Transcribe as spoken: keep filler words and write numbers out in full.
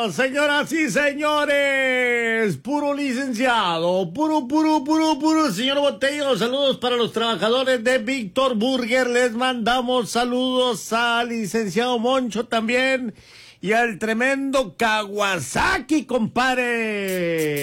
señoras y señores, puro licenciado, puro, puro, puro, puro, señor Botello. Saludos para los trabajadores de Víctor Burger. Les mandamos saludos al licenciado Moncho también y al tremendo Kawasaki, compadre.